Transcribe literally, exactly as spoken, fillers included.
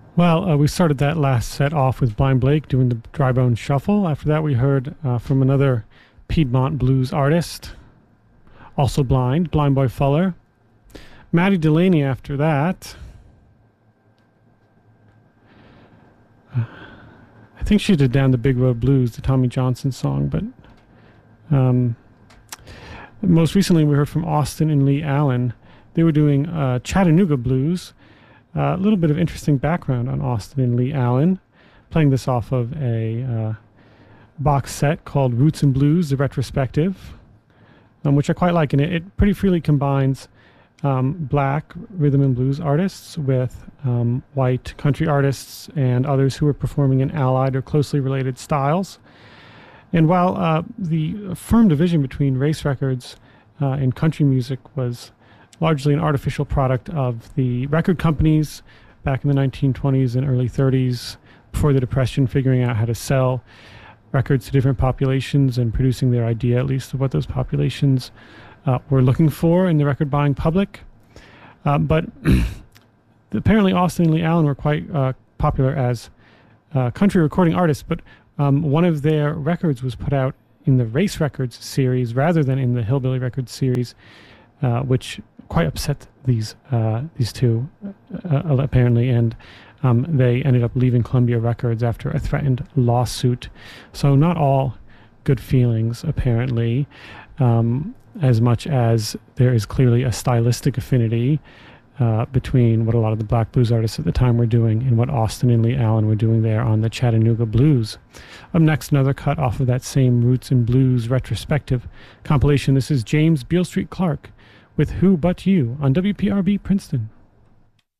Well, uh, we started that last set off with Blind Blake doing the Dry Bone Shuffle. After that, we heard uh, from another Piedmont blues artist, also blind, Blind Boy Fuller. Maddie Delaney after that. Uh, I think she did Down the Big Road Blues, the Tommy Johnson song, but um, most recently we heard from Austin and Lee Allen. They were doing uh, Chattanooga Blues. Uh, a little bit of interesting background on Austin and Lee Allen, playing this off of a uh, box set called Roots and Blues, the retrospective, um, which I quite like. And it, it pretty freely combines um, black rhythm and blues artists with um, white country artists and others who are performing in allied or closely related styles. And while uh, the firm division between race records uh, and country music was largely an artificial product of the record companies back in the nineteen twenties and early thirties, before the Depression, figuring out how to sell records to different populations and producing their idea, at least, of what those populations uh, were looking for in the record-buying public. Uh, but apparently Austin and Lee Allen were quite uh, popular as uh, country recording artists, but um, one of their records was put out in the Race Records series rather than in the Hillbilly Records series, uh, which quite upset these uh, these two, uh, apparently, and um, they ended up leaving Columbia Records after a threatened lawsuit. So not all good feelings, apparently, um, as much as there is clearly a stylistic affinity uh, between what a lot of the black blues artists at the time were doing and what Austin and Lee Allen were doing there on the Chattanooga Blues. Up next, another cut off of that same Roots and Blues retrospective compilation. This is James Beale Street Clark with Who But You on W P R B Princeton.